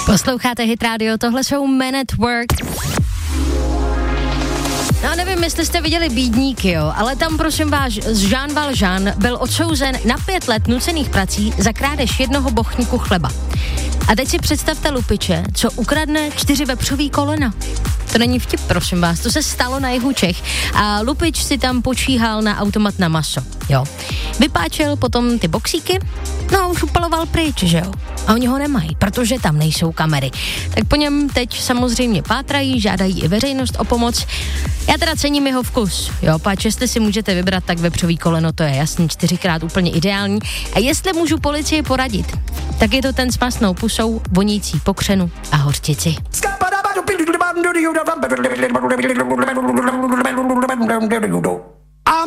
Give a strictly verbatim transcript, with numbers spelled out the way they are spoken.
Posloucháte Hit Radio, tohle jsou Men at Work. No nevím, jestli jste viděli Bídníky, jo, ale tam prosím vás, Jean Valjean byl odsouzen na pět let nucených prací za krádež jednoho bochníku chleba. A teď si představte lupiče, co ukradne čtyři vepřový kolena. To není vtip, prosím vás, to se stalo na jihu Čech a lupič si tam počíhal na automat na maso, jo. Vypáčel potom ty boxíky, no a už upaloval pryč, že jo. A oni ho nemají, protože tam nejsou kamery. Tak po něm teď samozřejmě pátrají, žádají i veřejnost o pomoc. Já teda cením jeho vkus, jo, páč, jestli si můžete vybrat, tak vepřový koleno, to je jasný, čtyřikrát úplně ideální. A jestli můžu policii poradit, tak je to ten s masnou pusou, vonící po křenu a hořčici.